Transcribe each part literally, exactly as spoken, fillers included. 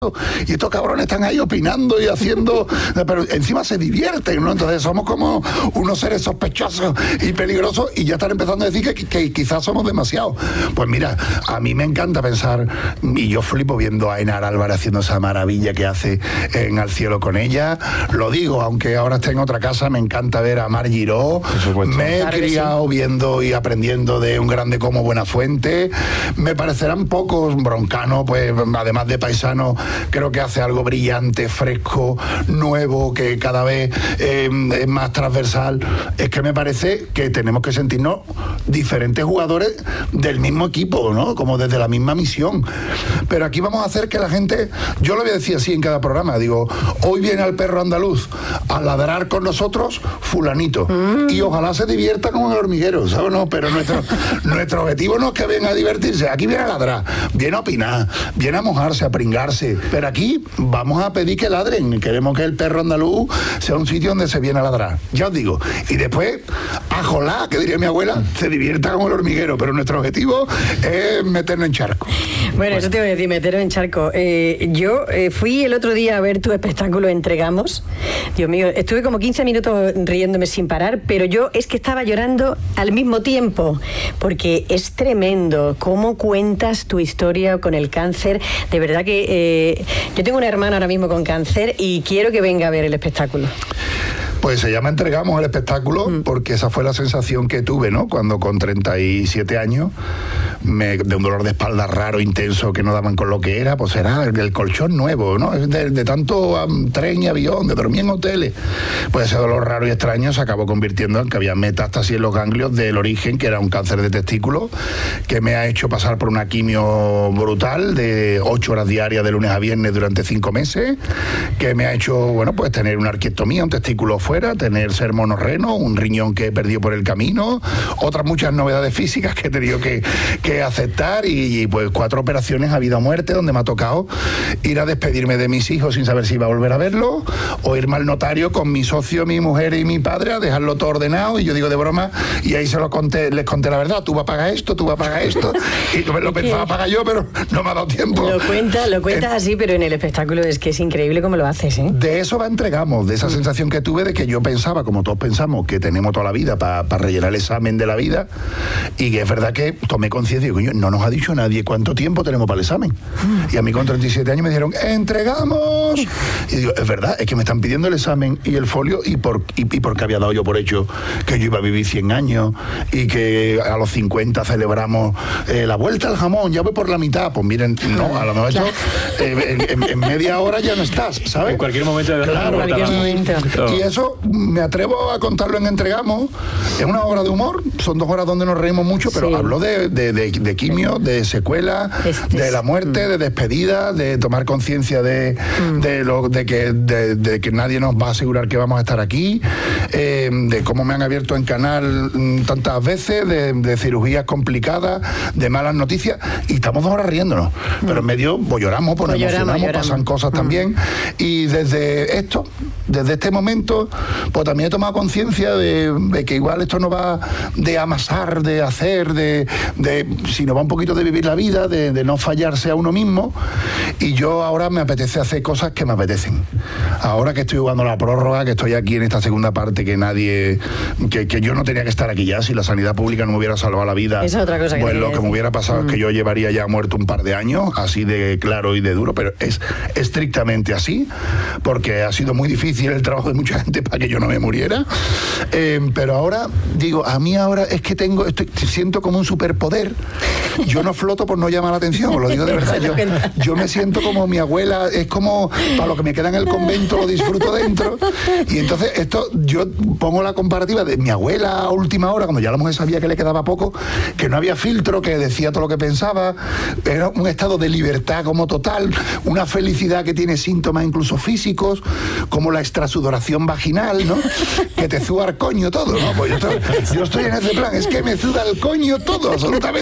y estos cabrones están ahí opinando y haciendo, pero encima se divierten, ¿no? Entonces somos como unos seres sospechosos y peligrosos y ya están empezando a decir que, que quizás somos demasiado. Pues mira, a mí me encanta pensar, y yo flipo viendo a Enar Álvarez haciendo esa maravilla que hace en Al cielo con ella. Lo digo, aunque ahora esté en otra casa, me encanta ver a Mar Giró. Me he claro criado sí. viendo y aprendiendo de un grande como Buenafuente. Me parecerán pocos. Broncano, pues además de paisano, creo que hace algo brillante, fresco, nuevo, que cada vez eh, es más transversal. Es que me parece que tenemos que sentirnos diferentes jugadores del mismo equipo, ¿no? Como desde la misma misión. Pero aquí vamos a hacer que la gente, yo lo voy a decir así en cada programa, digo, hoy viene al perro andaluz a ladrar con nosotros fulanito, mm. y ojalá se divierta como el hormiguero, ¿sabes? No, pero nuestro, nuestro objetivo no es que venga a divertirse, aquí viene a ladrar, viene a opinar, viene a mojarse, a pringarse. Pero aquí vamos a pedir que ladren. Queremos que el perro andaluz sea un sitio donde se viene a ladrar. Ya os digo. Y después, ajolá, que diría mi abuela, se divierta como el hormiguero. Pero nuestro objetivo es meternos en charco. Bueno, eso te voy a decir, meternos en charco. Eh, yo eh, fui el otro día a ver tu espectáculo Entregamos. Dios mío, estuve como quince minutos riéndome sin parar, pero yo es que estaba llorando al mismo tiempo, porque es tremendo cómo cuentas tu historia con el cáncer. De verdad que eh, yo tengo una hermana ahora mismo con cáncer y quiero que venga a ver el espectáculo. Pues se llama Entregamos el espectáculo, mm. porque esa fue la sensación que tuve, ¿no? Cuando con treinta y siete años, me, de un dolor de espalda raro, intenso, que no daban con lo que era, pues era el, el colchón nuevo, ¿no? De, de tanto um, tren y avión, de dormir en hoteles. Pues ese dolor raro y extraño se acabó convirtiendo en que había metástasis en los ganglios del origen, que era un cáncer de testículo, que me ha hecho pasar por una quimio brutal de ocho horas diarias de lunes a viernes durante cinco meses, que me ha hecho, bueno, pues tener una arquectomía, un testículo fuera, tener ser monorreno, un riñón que he perdido por el camino, otras muchas novedades físicas que he tenido que, que aceptar y, y pues cuatro operaciones a vida o muerte donde me ha tocado ir a despedirme de mis hijos sin saber si iba a volver a verlo o irme al notario con mi socio, mi mujer y mi padre a dejarlo todo ordenado y yo digo de broma y ahí se lo conté, les conté la verdad, tú vas a pagar esto, tú vas a pagar esto y lo pensaba pagar yo pero no me ha dado tiempo. Lo cuentas lo cuentas eh, así pero en el espectáculo es que es increíble cómo lo haces, ¿eh? De eso va Entregamos, de esa mm. sensación que tuve de que yo pensaba, como todos pensamos, que tenemos toda la vida para pa rellenar el examen de la vida y que es verdad que tomé conciencia y digo, no nos ha dicho nadie cuánto tiempo tenemos para el examen. Mm. Y a mí con treinta y siete años me dijeron, ¡entregamos! Y digo, es verdad, es que me están pidiendo el examen y el folio y, por, y, y porque había dado yo por hecho que yo iba a vivir cien años y que a los cincuenta celebramos eh, la vuelta al jamón, ya voy por la mitad. Pues miren, no, a lo mejor eso, eh, en, en, en media hora ya no estás, ¿sabes? En cualquier momento. De claro, en cualquier momento. Y eso me atrevo a contarlo en Entregamos. Es una obra de humor, son dos horas donde nos reímos mucho, pero sí. hablo de, de, de, de quimio, de secuela, este de la muerte, mm. de despedida, de tomar conciencia de, mm. de, lo, de, que, de, de que nadie nos va a asegurar que vamos a estar aquí, eh, de cómo me han abierto en canal mm, tantas veces, de, de cirugías complicadas, de malas noticias, y estamos dos horas riéndonos. Mm. Pero en medio pues lloramos, pues, pues nos emocionamos, lloramos, lloramos. Pasan cosas mm. también. Y desde esto, desde este momento, pues también he tomado conciencia de, de que igual esto no va de amasar, de hacer, de, de sino va un poquito de vivir la vida, de, de no fallarse a uno mismo. Y yo ahora me apetece hacer cosas que me apetecen. Ahora que estoy jugando la prórroga, que estoy aquí en esta segunda parte, que nadie, que, que yo no tenía que estar aquí ya, si la sanidad pública no me hubiera salvado la vida. Esa es otra cosa que pues lo que me hubiera pasado mm. es que yo llevaría ya muerto un par de años, así de claro y de duro, pero es estrictamente así, porque ha sido muy difícil el trabajo de mucha gente para que yo no me muriera. Eh, pero ahora, digo, a mí ahora es que tengo, estoy, siento como un superpoder. Yo no floto por no llamar la atención, os lo digo de verdad. Yo, yo me siento como mi abuela, es como para lo que me queda en el convento lo disfruto dentro. Y entonces esto, yo pongo la comparativa de mi abuela a última hora, cuando ya la mujer sabía que le quedaba poco, que no había filtro, que decía todo lo que pensaba, era un estado de libertad como total, una felicidad que tiene síntomas incluso físicos, como la extrasudoración vaginal, ¿no? Que te suda el coño todo, ¿no? Pues yo estoy, yo estoy en ese plan, es que me suda el coño todo, absolutamente.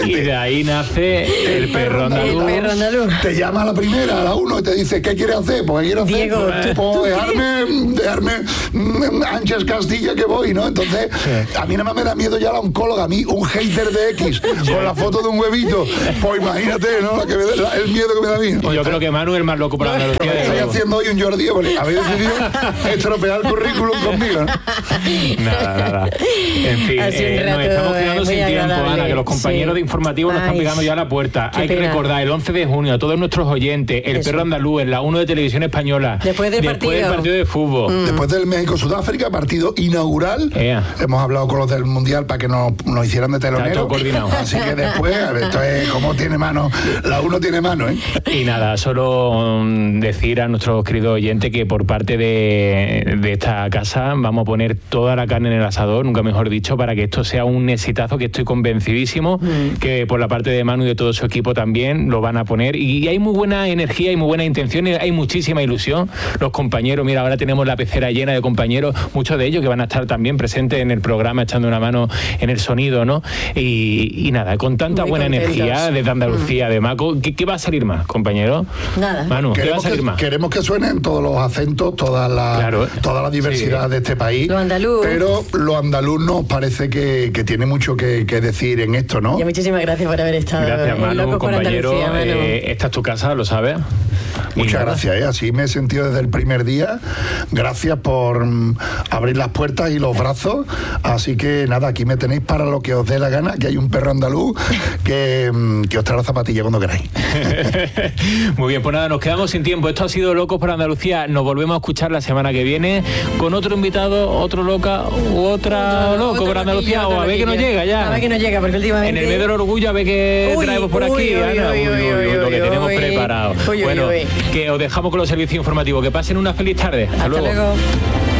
Y de ahí nace el perro andaluz. El perro andaluz. Te llama a la primera, a la uno, y te dice, ¿qué quieres hacer? Pues, ¿qué quiero hacer? Diego, pues, ¿tú, tú dejarme, dejarme mm, Ángel Castilla que voy, ¿no? Entonces, sí. a mí nada más me da miedo ya la oncóloga, a mí un hater de X con la foto de un huevito. Pues imagínate, ¿no? La que me da, el miedo que me da a mí. Pues yo creo que Manu es el más loco para la Andalucía. Estoy haciendo hoy un Jordi, porque habéis decidido estropear el currículum conmigo, ¿no? Nada, nada. En fin, eh, nos estamos quedando sin tiempo, Ana, que los compañeros sí. de informativos nos están pegando ya a la puerta. Hay pena. que recordar, el once de junio, a todos nuestros oyentes, el Eso. perro andaluz, en la uno de Televisión Española. Después del después partido. del partido de fútbol. Mm. Después del México-Sudáfrica, partido inaugural. Yeah. Hemos hablado con los del Mundial para que nos, nos hicieran de telonero. Así que después, a ver, esto es como tiene mano. La uno tiene mano, ¿eh? Y nada, solo um, decir a nuestros queridos oyentes que por parte de, de esta casa vamos a poner toda la carne en el asador, nunca mejor dicho, para que esto sea un exitazo, que estoy convencidísimo mm. que por la parte de Manu y de todo su equipo también lo van a poner. Y hay muy buena energía y muy buena intención, y hay muchísima ilusión. Los compañeros, mira, ahora tenemos la pecera llena de compañeros, muchos de ellos que van a estar también presentes en el programa, echando una mano en el sonido, ¿no? Y, y nada, con tanta muy buena contentos. energía desde Andalucía, mm. de Maco, ¿qué, ¿qué va a salir más, compañero? Nada. Manu, ¿qué va a salir que, más? Queremos que suenen todos los acentos, toda la, claro. toda la diversidad sí. de este país. Lo andaluz. Pero lo andaluz nos parece que, que tiene mucho que, que decir en esto, ¿no? Y muchísimas gracias por haber estado. Gracias, Manu, compañero. Eh, esta es tu casa, lo sabes. Muchas gracias, ¿eh? Así me he sentido desde el primer día. Gracias por um, abrir las puertas y los brazos. Así que nada, aquí me tenéis para lo que os dé la gana, que hay un perro andaluz que, um, que os trae la zapatilla cuando queráis. Muy bien, pues nada, nos quedamos sin tiempo. Esto ha sido Locos por Andalucía. Nos volvemos a escuchar la semana que viene con otro invitado, otro loca u otra otro, loco por Andalucía. O a ver que nos llega ya. A ver que nos llega, porque últimamente... En el mes del orgullo, a ver qué uy, traemos por aquí. Uy, uy, Ana. Uy, uy, uy, uy, lo que uy, tenemos uy, preparado. Uy, uy, bueno, uy. que os dejamos con los servicios informativos. Que pasen una feliz tarde. Hasta, Hasta luego. luego.